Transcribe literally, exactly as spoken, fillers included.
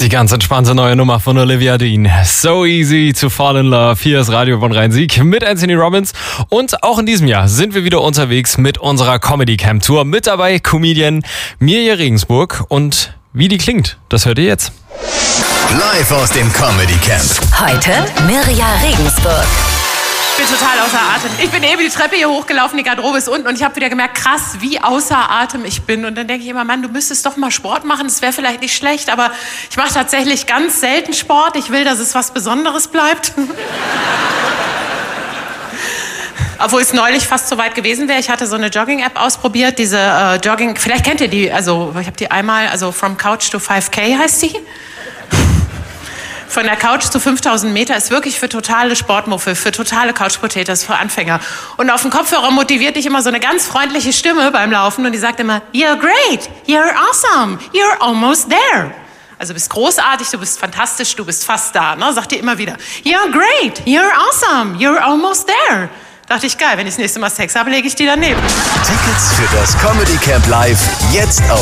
Die ganz entspannte neue Nummer von Olivia Dean. So easy to fall in love. Hier ist Radio von Rhein-Sieg mit Anthony Robbins. Und auch in diesem Jahr sind wir wieder unterwegs mit unserer Comedy Camp Tour. Mit dabei Comedian Mirja Regensburg. Und wie die klingt, das hört ihr jetzt. Live aus dem Comedy Camp. Heute Mirja Regensburg. Ich bin total außer Atem. Ich bin eben die Treppe hier hochgelaufen, die Garderobe ist unten und ich habe wieder gemerkt, krass, wie außer Atem ich bin. Und dann denke ich immer, Mann, du müsstest doch mal Sport machen, das wäre vielleicht nicht schlecht, aber ich mache tatsächlich ganz selten Sport. Ich will, dass es was Besonderes bleibt. Obwohl es neulich fast so weit gewesen wäre. Ich hatte so eine Jogging-App ausprobiert, diese äh, Jogging, vielleicht kennt ihr die, also ich habe die einmal, also From Couch to five K heißt die. Von der Couch zu fünftausend Meter ist wirklich für totale Sportmuffel, für totale Couch-Potatoes, für Anfänger. Und auf dem Kopfhörer motiviert dich immer so eine ganz freundliche Stimme beim Laufen und die sagt immer, you're great, you're awesome, you're almost there. Also du bist großartig, du bist fantastisch, du bist fast da. Ne? Sagt dir immer wieder, you're great, you're awesome, you're almost there. Dachte ich, geil, wenn ich das nächste Mal Sex habe, lege ich die daneben. Tickets für das Comedy Camp Live jetzt auf